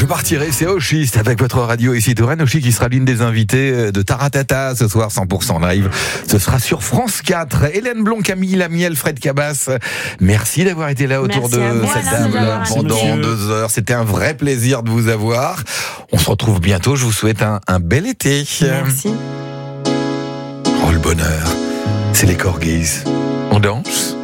Je partirai, c'est Oshist avec votre radio ici Touraine. Oshi qui sera l'une des invitées de Taratata ce soir 100% live. Ce sera sur France 4. Hélène Blond, Camille Lamiel, Fred Cabas. Merci d'avoir été là autour de cette table pendant 2 heures. C'était un vrai plaisir de vous avoir. On se retrouve bientôt. Je vous souhaite un bel été. Merci. Oh, le bonheur. C'est les corgis. On danse?